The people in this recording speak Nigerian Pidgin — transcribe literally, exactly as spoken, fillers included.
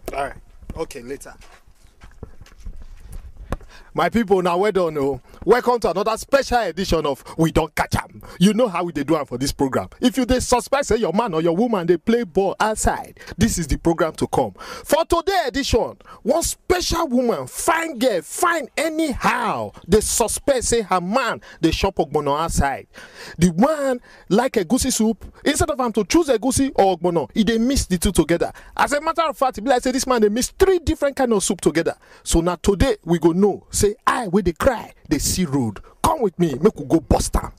All right. Okay, later. My people, now well done. Oh. Welcome to another special edition of We Don't Catch 'em. You know how we dey do am for this program. If you dey suspect say your man or your woman they play ball outside, this is the program to come. For today edition, one special woman, fine girl, fine anyhow, they suspect say her man they shop ogbono outside. The one like a goosey soup, instead of him to choose a goosey or ogbono, he they mix the two together. As a matter of fact, it be like say this man they mix three different kind of soup together. So now today we go know. Say I with the cry, they see road. Come with me, make we go bust am.